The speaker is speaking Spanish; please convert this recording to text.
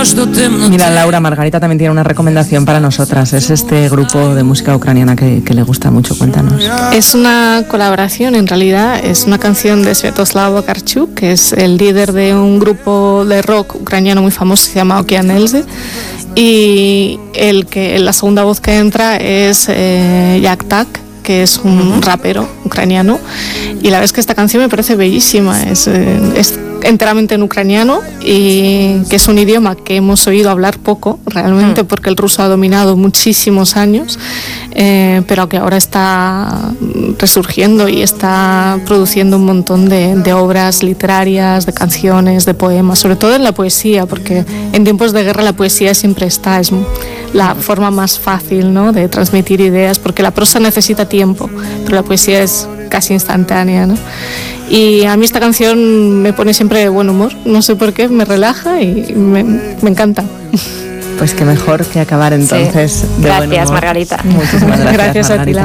Mira, Laura, Margarita también tiene una recomendación para nosotras. Es este grupo de música ucraniana que le gusta mucho. Cuéntanos. Es una colaboración, en realidad. Es una canción de Sviatoslav Vakarchuk, que es el líder de un grupo de rock ucraniano muy famoso que se llama Okean Elzy. Y la segunda voz que entra es Yak Tak, que es un rapero ucraniano. Y la verdad es que esta canción me parece bellísima. Es enteramente en ucraniano, y que es un idioma que hemos oído hablar poco realmente, porque el ruso ha dominado muchísimos años, pero que ahora está resurgiendo y está produciendo un montón de obras literarias, de canciones, de poemas, sobre todo en la poesía, porque en tiempos de guerra la poesía siempre está, es la forma más fácil, ¿no?, de transmitir ideas, porque la prosa necesita tiempo, pero la poesía es casi instantánea, ¿no? Y a mí esta canción me pone siempre de buen humor, no sé por qué, me relaja y me encanta. Pues qué mejor que acabar entonces de buen humor. Gracias, Margarita. Muchísimas gracias, Gracias a ti, Margarita.